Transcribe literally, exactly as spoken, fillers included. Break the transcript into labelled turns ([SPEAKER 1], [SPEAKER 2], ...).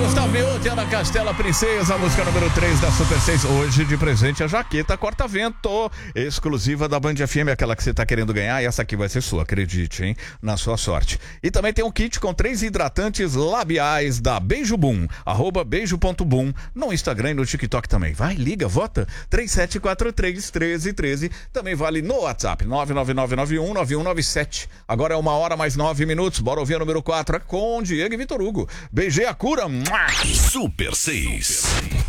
[SPEAKER 1] Gustavo Miotti, Ana Castela Princesa, a música número três da Super seis. Hoje de presente a jaqueta corta-vento, exclusiva da Band F M, aquela que você tá querendo ganhar, e essa aqui vai ser sua, acredite, hein? Na sua sorte. E também tem um kit com três hidratantes labiais da Beijo Boom, arroba beijo ponto boom, no Instagram e no TikTok também. Vai, liga, vota, três sete quatro três, um três um três. Também vale no WhatsApp, nove nove nove nove um nove um nove sete. Agora é uma hora mais nove minutos, bora ouvir a número quatro, é com Diego e Vitor Hugo. Beijei a cura.
[SPEAKER 2] Super seis.